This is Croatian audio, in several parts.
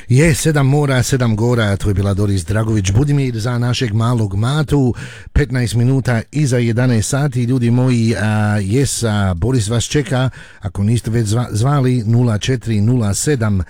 Je, 7 mora, 7 gora, to je bila Doris Dragović Budimir za našeg malog Matu, 15 minuta iza 11 sati, ljudi moji, Boris vas čeka, ako niste već zvali, 0407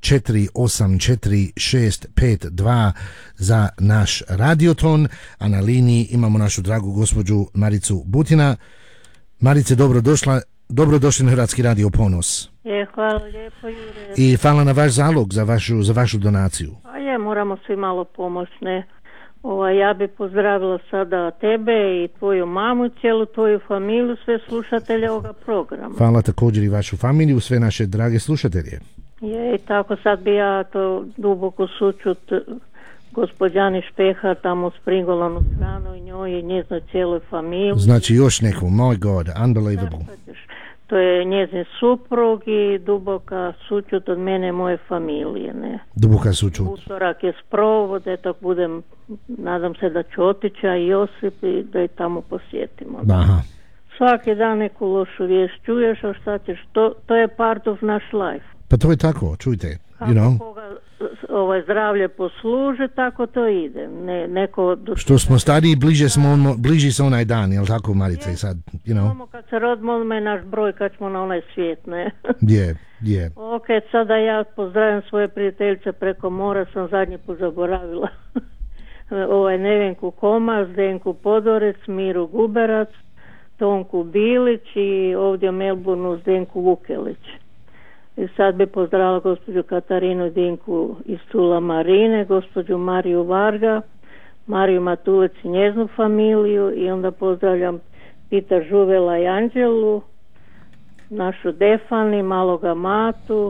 484 za naš radioton, a na liniji imamo našu dragu gospođu Maricu Butina. Marice, dobrodošli na Hrvatski radio Ponos. Hvala lijepo, Jure. I hvala na vaš zalog za vašu donaciju. Moramo svi malo pomoći, ne? Ja bi pozdravila sada tebe i tvoju mamu, cijelu tvoju familiju, sve slušatelje ovoga programa. Hvala također i vašu familiju, sve naše drage slušatelje. I tako sad bi ja to duboko sućut gospođani Špehar tamo s Pringolanu stranu i njoj i njeznoj cijeloj familiji. Znači još neku, my God, unbelievable. To je njezin suprug i duboka sućut od mene i moje familije, ne. Duboka sućut. Utorak je sprovod, budem, nadam se da ću otići, a i Josip i da je tamo posjetimo. Aha. Svaki dan neku lošu vijest čuješ, a šta ćeš, to je part of naš life. Pa to je tako, čujte, kako koga zdravlje posluže, tako to ide. Što smo stariji, bliži se onaj dan, jel tako, Marice, sad, Samo kad se rodimo, je naš broj kad smo na onaj svijet, ne? Je. Ok, sada ja pozdravim svoje prijateljice preko mora, sam zadnji put zaboravila. Nevenku Komas, Zdenku Podorec, Miru Guberac, Tonku Bilić i ovdje u Melbourneu Zdenku Vukelić. I sad bi pozdravila gospođu Katarinu Dinku iz Tula Marine, gospođu Mariju Varga, Mariju Matulec i njeznu familiju i onda pozdravljam Pita Žuvela i Anđelu, našu Defani, maloga Matu,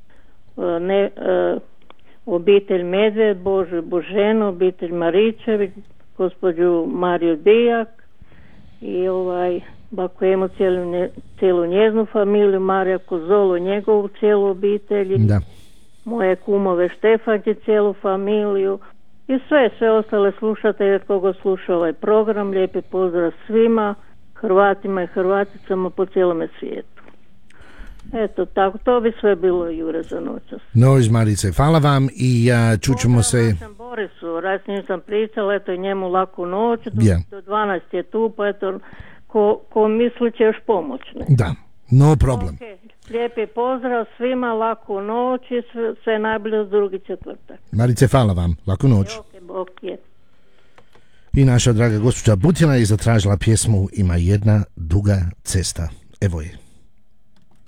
obitelj Medved, Boženu, obitelj Maričević, gospođu Mariju Dijak i Baku Emu cijelu njeznu familiju, Marija Kozolu njegovu cijelu obitelj, moje kumove Štefanke cijelu familiju i sve ostale slušatelje koga sluša ovaj program. Lijepi pozdrav svima Hrvatima i Hrvaticama po cijelome svijetu. Eto tako, to bi sve bilo, Jure, za noćas. Nož, Marice, hvala vam i čućemo se. Borisu, raz s njim sam pričala, eto i njemu laku noć, do 12 je tu, pa eto ko misli će još pomoć, ne? Da, no problem. Okay. Lijepi pozdrav svima, laku noć i sve najbolje od drugi četvrtak. Marice, hvala vam, laku noć. Okay. I naša draga gospođa Butina je zatražila pjesmu Ima jedna duga cesta. Evo je.